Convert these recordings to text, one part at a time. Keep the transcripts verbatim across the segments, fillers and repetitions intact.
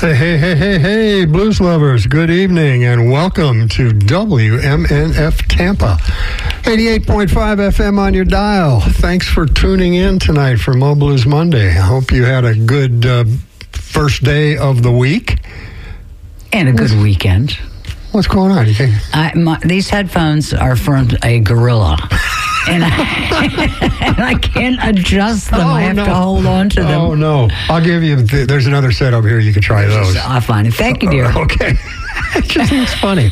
Hey, hey, hey, hey, hey, blues lovers, good evening and welcome to W M N F Tampa. eighty-eight point five F M on your dial. Thanks for tuning in tonight for Mo Blues Monday. I hope you had a good uh, first day of the week. And a good what's, weekend. What's going on? You think? I, my, these headphones are from a gorilla. And I, and I can't adjust them. Oh, I have no. to hold on to them. Oh, no. I'll give you, th- there's another set over here. You can try those. I'll find it. Thank you, dear. Uh, okay. It just looks funny.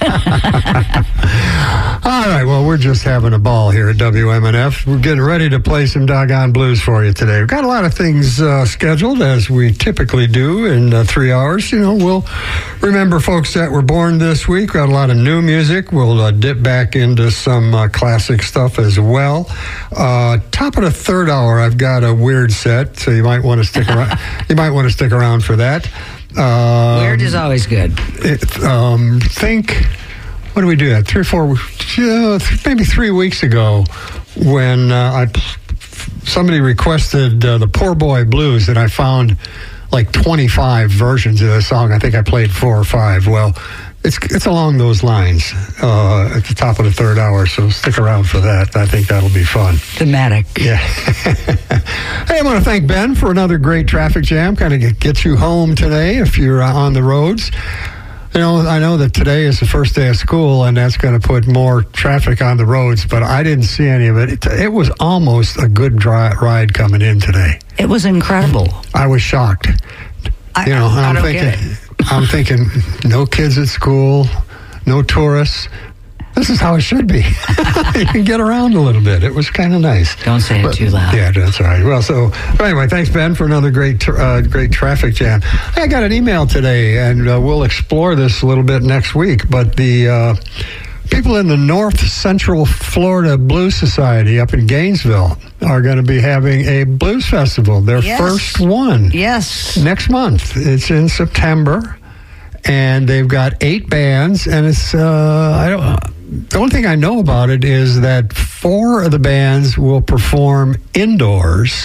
All right, well, we're just having a ball here at W M N F. We're getting ready to play some doggone blues for you today. We've got a lot of things uh, scheduled, as we typically do in uh, three hours. You know, we'll remember folks that were born this week. We've got a lot of new music. We'll uh, dip back into some uh, classic stuff as well. Uh, top of the third hour, I've got a weird set, so you might want to stick around. You might want to stick around for that. Um, Weird is always good. It, um, think, what do we do that? Three or four, uh, maybe three weeks ago, when uh, I somebody requested uh, the Poor Boy Blues, and I found like twenty-five versions of the song. I think I played four or five. Well, it's it's along those lines uh, at the top of the third hour, so stick around for that. I think that'll be fun. Thematic. Yeah. Hey, I want to thank Ben for another great traffic jam. Kind of get, get you home today if you're uh, on the roads. You know, I know that today is the first day of school, and that's going to put more traffic on the roads, but I didn't see any of it. It, it was almost a good dry ride coming in today. It was incredible. I was shocked. I, you know, I, I I'm don't thinking, get it. I'm thinking, no kids at school, no tourists. This is how it should be. You can get around a little bit. It was kind of nice. Don't say but, it too loud. Yeah, that's all right. Well, so anyway, thanks, Ben, for another great uh, great traffic jam. I got an email today, and uh, we'll explore this a little bit next week, but the uh, people in the North Central Florida Blues Society up in Gainesville are going to be having a blues festival, their Yes. first one. Yes. Next month. It's in September, and they've got eight bands, and it's, uh, I don't, the only thing I know about it is that four of the bands will perform indoors,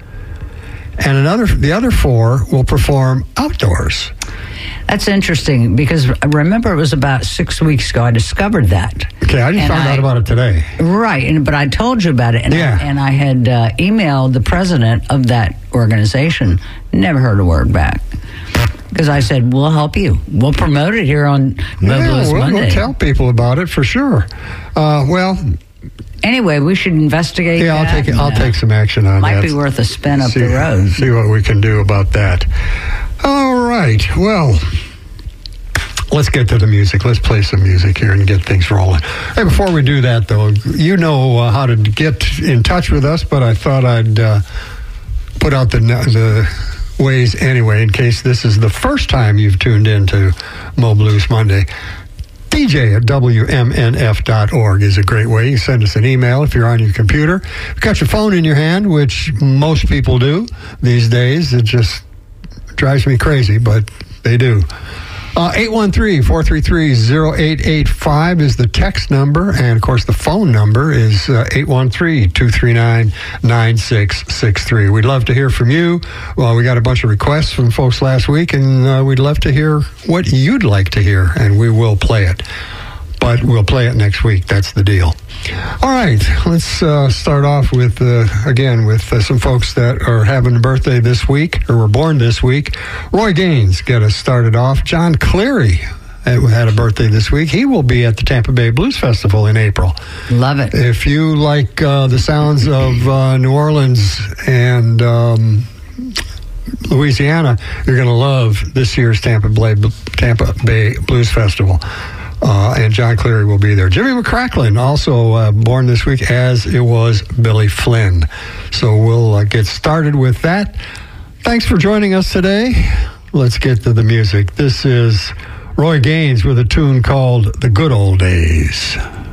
and another, the other four will perform outdoors. That's interesting because remember it was about six weeks ago I discovered that. Okay, I just And found I- out about it today. Right, and but I told you about it, and, Yeah. I, and I had uh, emailed the president of that organization. Never heard a word back because I said we'll help you, we'll promote it here on Mo Yeah, Blues we'll, Monday. we'll tell people about it for sure. Uh, well, Anyway, we should investigate. yeah, I'll that take it. and, I'll uh, take some action on Might that. be worth a spin up see, the road. See what we can do about that. All right. Well, let's get to the music. Let's play some music here and get things rolling. Hey, before we do that, though, you know uh, how to get in touch with us, but I thought I'd uh, put out the the ways anyway, in case this is the first time you've tuned in to Mo Blues Monday. D J at W M N F dot org is a great way. You send us an email if you're on your computer. You've got your phone in your hand, which most people do these days. It just drives me crazy, but they do. Uh, eight one three, four three three, zero eight eight five is the text number, and of course the phone number is uh, eight one three, two three nine, nine six six three. We'd love to hear from you. Well, we got a bunch of requests from folks last week, and uh, we'd love to hear what you'd like to hear, and we will play it. But we'll play it next week. That's the deal. All right, let's uh, start off with, uh, again, with uh, some folks that are having a birthday this week, or were born this week. Roy Gaines got us started off. John Cleary had a birthday this week. He will be at the Tampa Bay Blues Festival in April. Love it. If you like uh, the sounds of uh, New Orleans and um, Louisiana, you're going to love this year's Tampa Bay, Tampa Bay Blues Festival. Uh, and John Cleary will be there. Jimmy McCracklin, also uh, born this week, as it was Billy Flynn. So we'll uh, get started with that. Thanks for joining us today. Let's get to the music. This is Roy Gaines with a tune called The Good Old Days.